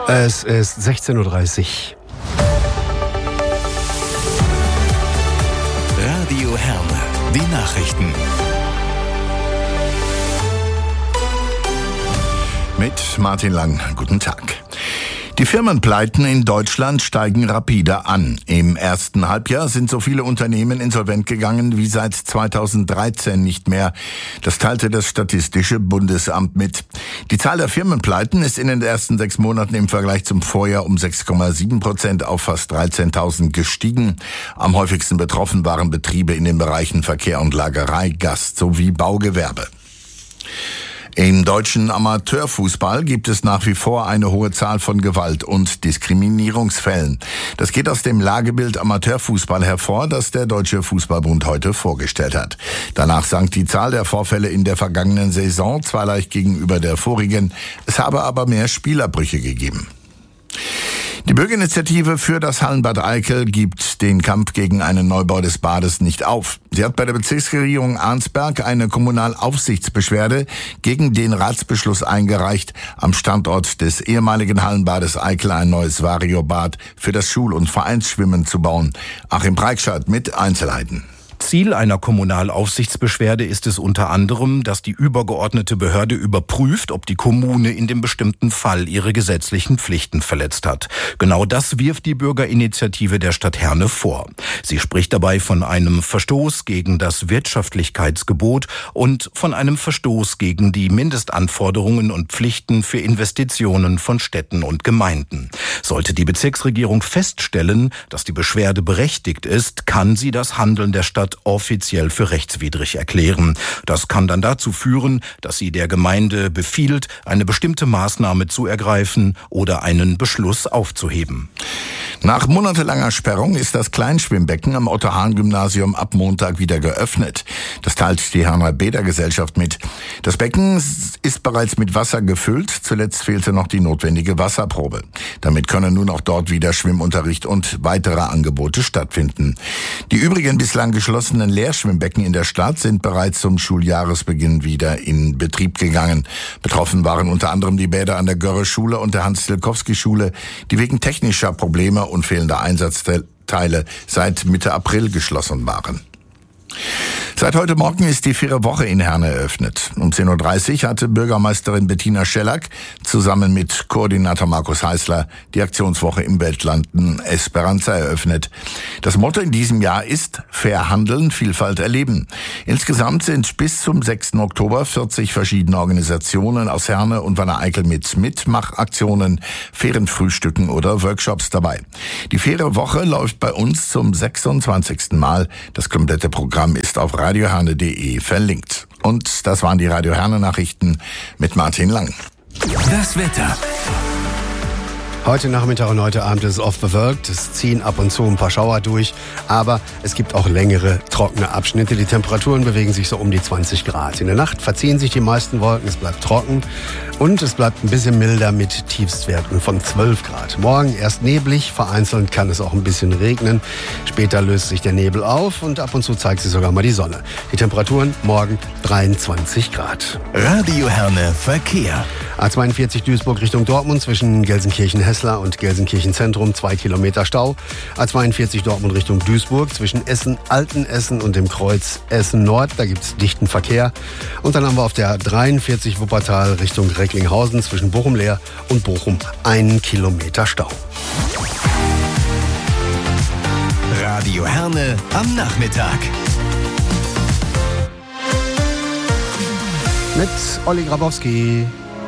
Es ist 16:30 Uhr. Radio Herne, die Nachrichten. Mit Martin Lang, guten Tag. Die Firmenpleiten in Deutschland steigen rapide an. Im ersten Halbjahr sind so viele Unternehmen insolvent gegangen wie seit 2013 nicht mehr. Das teilte das Statistische Bundesamt mit. Die Zahl der Firmenpleiten ist in den ersten 6 Monaten im Vergleich zum Vorjahr um 6,7% auf fast 13.000 gestiegen. Am häufigsten betroffen waren Betriebe in den Bereichen Verkehr und Lagerei, Gast sowie Baugewerbe. Im deutschen Amateurfußball gibt es nach wie vor eine hohe Zahl von Gewalt- und Diskriminierungsfällen. Das geht aus dem Lagebild Amateurfußball hervor, das der Deutsche Fußballbund heute vorgestellt hat. Danach sank die Zahl der Vorfälle in der vergangenen Saison zwar leicht gegenüber der vorigen, es habe aber mehr Spielabbrüche gegeben. Die Bürgerinitiative für das Hallenbad Eickel gibt den Kampf gegen einen Neubau des Bades nicht auf. Sie hat bei der Bezirksregierung Arnsberg eine Kommunalaufsichtsbeschwerde gegen den Ratsbeschluss eingereicht, am Standort des ehemaligen Hallenbades Eickel ein neues Variobad für das Schul- und Vereinsschwimmen zu bauen. Achim Preikschat mit Einzelheiten. Ziel einer Kommunalaufsichtsbeschwerde ist es unter anderem, dass die übergeordnete Behörde überprüft, ob die Kommune in dem bestimmten Fall ihre gesetzlichen Pflichten verletzt hat. Genau das wirft die Bürgerinitiative der Stadt Herne vor. Sie spricht dabei von einem Verstoß gegen das Wirtschaftlichkeitsgebot und von einem Verstoß gegen die Mindestanforderungen und Pflichten für Investitionen von Städten und Gemeinden. Sollte die Bezirksregierung feststellen, dass die Beschwerde berechtigt ist, kann sie das Handeln der Stadt offiziell für rechtswidrig erklären. Das kann dann dazu führen, dass sie der Gemeinde befiehlt, eine bestimmte Maßnahme zu ergreifen oder einen Beschluss aufzuheben. Nach monatelanger Sperrung ist das Kleinschwimmbecken am Otto-Hahn-Gymnasium ab Montag wieder geöffnet. Das teilt die Herner Bädergesellschaft mit. Das Becken ist bereits mit Wasser gefüllt. Zuletzt fehlte noch die notwendige Wasserprobe. Damit können nun auch dort wieder Schwimmunterricht und weitere Angebote stattfinden. Die übrigen bislang geschlossenen Leerschwimmbecken in der Stadt sind bereits zum Schuljahresbeginn wieder in Betrieb gegangen. Betroffen waren unter anderem die Bäder an der Görre-Schule und der Hans-Tilkowski-Schule, die wegen technischer Probleme und fehlender Einsatzteile seit Mitte April geschlossen waren. Seit heute Morgen ist die faire Woche in Herne eröffnet. Um 10:30 Uhr hatte Bürgermeisterin Bettina Schellack zusammen mit Koordinator Markus Heißler die Aktionswoche im Weltlanden Esperanza eröffnet. Das Motto in diesem Jahr ist Fair handeln, Vielfalt erleben. Insgesamt sind bis zum 6. Oktober 40 verschiedene Organisationen aus Herne und Wanne-Eickel mit Mitmachaktionen, fairen Frühstücken oder Workshops dabei. Die faire Woche läuft bei uns zum 26. Mal. Das komplette Programm ist auf radioherne.de verlinkt. Und das waren die Radio Herne Nachrichten mit Martin Lang. Das Wetter. Heute Nachmittag und heute Abend ist es oft bewölkt. Es ziehen ab und zu ein paar Schauer durch. Aber es gibt auch längere, trockene Abschnitte. Die Temperaturen bewegen sich so um die 20 Grad. In der Nacht verziehen sich die meisten Wolken. Es bleibt trocken. Und es bleibt ein bisschen milder mit Tiefstwerten von 12 Grad. Morgen erst neblig. Vereinzelt kann es auch ein bisschen regnen. Später löst sich der Nebel auf und ab und zu zeigt sich sogar mal die Sonne. Die Temperaturen morgen 23 Grad. Radio Herne Verkehr. A42 Duisburg Richtung Dortmund zwischen Gelsenkirchen-Hessler und Gelsenkirchen-Zentrum 2 Kilometer Stau. A42 Dortmund Richtung Duisburg zwischen Essen, Altenessen und dem Kreuz Essen-Nord. Da gibt es dichten Verkehr. Und dann haben wir auf der A43 Wuppertal Richtung Recklinghausen zwischen Bochum-Leer und Bochum 1 Kilometer Stau. Radio Herne am Nachmittag. Mit Olli Grabowski.